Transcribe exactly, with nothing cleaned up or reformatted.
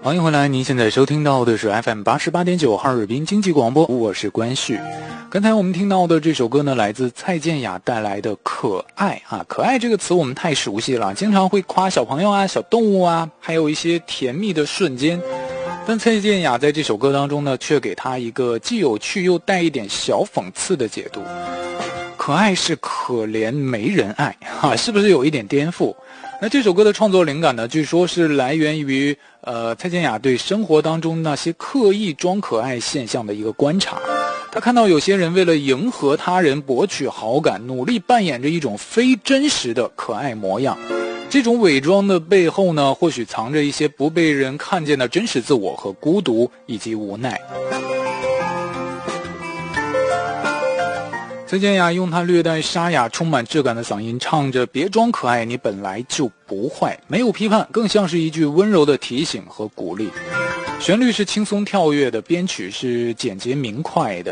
欢迎回来，您现在收听到的是 F M 八十八点九哈尔滨经济广播，我是关旭。刚才我们听到的这首歌呢，来自蔡健雅带来的《可爱》啊，可爱这个词我们太熟悉了，经常会夸小朋友啊、小动物啊，还有一些甜蜜的瞬间。但蔡健雅在这首歌当中呢，却给他一个既有趣又带一点小讽刺的解读。可爱是可怜没人爱啊，是不是有一点颠覆？那这首歌的创作灵感呢，据说是来源于呃蔡健雅对生活当中那些刻意装可爱现象的一个观察。他看到有些人为了迎合他人博取好感，努力扮演着一种非真实的可爱模样。这种伪装的背后呢，或许藏着一些不被人看见的真实自我和孤独以及无奈。蔡健雅用她略带沙哑、充满质感的嗓音唱着别装可爱，你本来就不坏，没有批判，更像是一句温柔的提醒和鼓励。旋律是轻松跳跃的，编曲是简洁明快的，